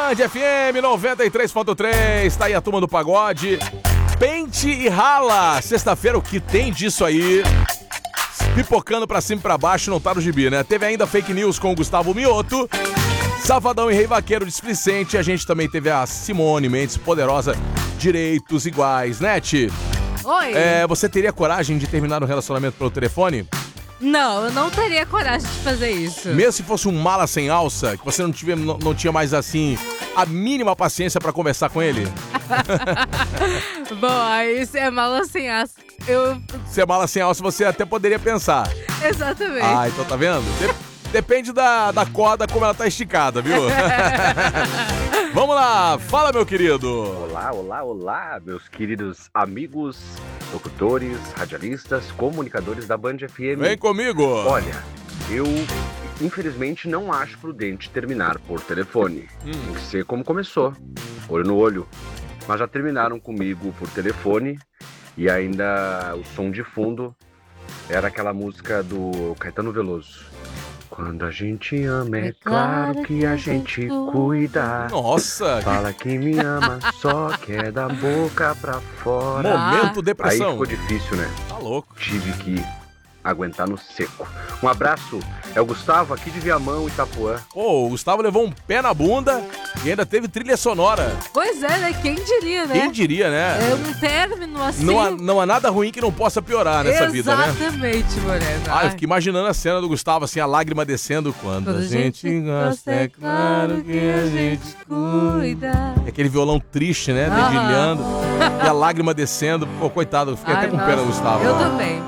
Band FM 93.3, tá aí a turma do pagode. Pente e rala. Sexta-feira, o que tem disso aí? Pipocando pra cima e pra baixo, não tá no gibi, né? Teve ainda fake news com o Gustavo Mioto. Safadão e Rei Vaqueiro displicente. A gente também teve a Simone Mendes, poderosa. Direitos iguais, né, Ti? Oi. Você teria coragem de terminar um relacionamento pelo telefone? Não, eu não teria coragem de fazer isso. Mesmo se fosse um mala sem alça, que você não tinha mais, assim, a mínima paciência pra conversar com ele? Bom, aí se é mala sem aço, Se é mala sem alça, você até poderia pensar. Exatamente. Ah, então tá vendo? Depende da corda como ela tá esticada, viu? Vamos lá, fala, meu querido. Olá, meus queridos amigos, locutores, radialistas, comunicadores da Band FM. Vem comigo. Olha, eu infelizmente não acho prudente terminar por telefone. Tem que ser como começou, olho no olho. Mas já terminaram comigo por telefone e ainda o som de fundo era aquela música do Caetano Veloso. Quando a gente ama, é claro que a gente cuida. Nossa! Fala que me ama, só quer da boca pra fora. Momento depressão. Aí ficou difícil, né? Tá louco. Tive que aguentar no seco. Um abraço, é o Gustavo aqui de Viamão, Itapuã. Pô, o Gustavo levou um pé na bunda e ainda teve trilha sonora. Pois é, né? Quem diria, né? Quem diria, né? É um término assim. Não há nada ruim que não possa piorar nessa vida, né? Exatamente, Morena. Ah, eu fiquei imaginando a cena do Gustavo, assim, a lágrima descendo. Quando a gente gosta, é claro que a gente cuida. É aquele violão triste, né? Dedilhando. E a lágrima descendo. Pô, coitado, eu fiquei até com pena do Gustavo. Eu também.